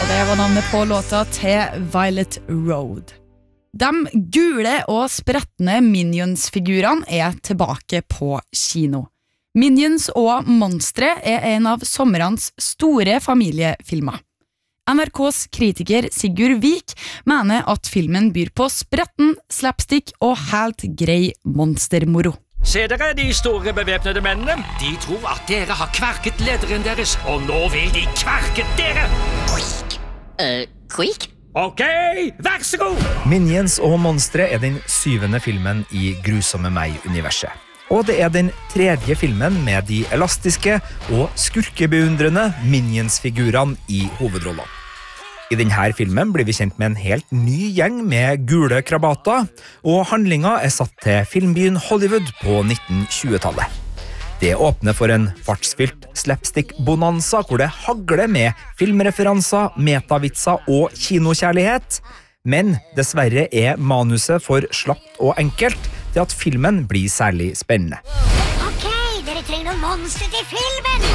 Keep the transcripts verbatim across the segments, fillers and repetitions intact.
Det var navnet på låta til Violet Road. De gule og sprettende Minions-figurene er tilbake på kino. Minions og Monstre er en av sommerens store familiefilmer. N R K's kritiker Sigurd Vik mener at filmen byr på spretten, slapstick og helt grei monstermoro. Se dere de store bevæpnede mennene. De tror at dere har kverket lederen deres, og nå vil de kverke dere. Uh, Queek? Ok, vær så god! Minions og Monstre er den syvende filmen i Grusomme meg-universet. Og det er den tredje filmen med de elastiske og skurkebeundrende Minions-figurene i hovedrollene. I denne filmen blir vi kjent med en helt ny gjeng med gule krabater, og handlinga er satt til filmbyen Hollywood på nitten tjue-tallet. Det åpner for en fartsfylt slapstick-bonanza hvor det hagler med filmreferanser, metavitser og kinokjærlighet, men dessverre er manuset for slapt og enkelt til at filmen blir særlig spennende. Ok, dere trenger noen monstre til filmen!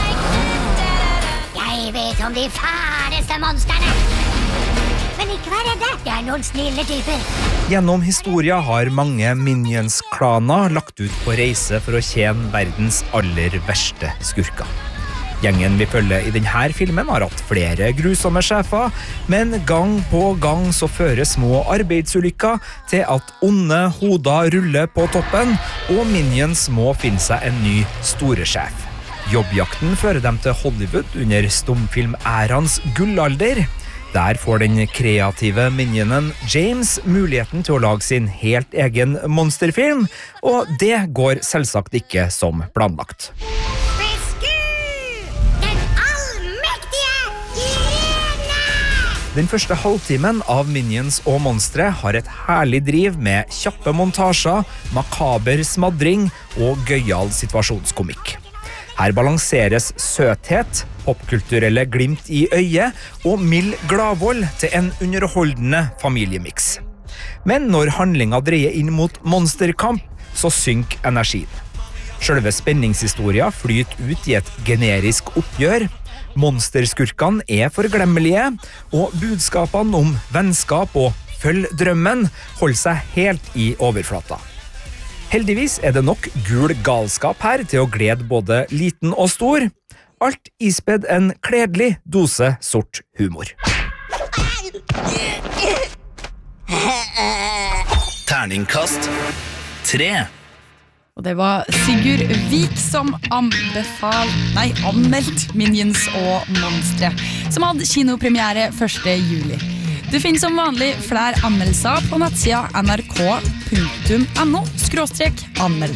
Jeg vet om de færeste monsterne! Men ikke vær redde, det er noen snille typer. Gjennom historia har mange Minions-klaner lagt ut på reise for å tjene verdens aller verste skurker. Gjengen vi følger i denne filmen har hatt flere grusomme sjefer, men gang på gang så fører små arbeidsulykker til at onde hoder ruller på toppen, og Minions må finne seg en ny store sjef. Jobbjakten fører dem til Hollywood under stumfilm-ærans gullalder. Der får den kreative minionen James muligheten til å lage sin helt egen monsterfilm, og det går selvsagt ikke som planlagt. Den allmektige Irene! Den første halvtimen av Minions og Monstre har et herlig driv med kjappe montasjer, makaber smadring og gøyal situasjonskomikk. Her balanseres søthet, popkulturelle glimt i øyet og mild gladvold til en underholdende familiemix. Men når handlinga dreier inn mot monsterkamp, så synker energien. Selve spenningshistoria flyter ut i et generisk oppgjør, monsterskurkene er forglemmelige, og budskapene om vennskap og følg drømmen holder seg helt i overflata. Heldigvis er det nok gul galskap her til å glede både liten og stor. Alt ispedd en kledelig dose sort humor. Terningkast tre. Og det var Sigurd Vik som anbefal, nei, anmeldt Minions og Monstre, som hadde kinopremiere første juli. Du finner som vanlig flere anmeldelser på nettsida nrk punktum no skråstrek anmeldelser.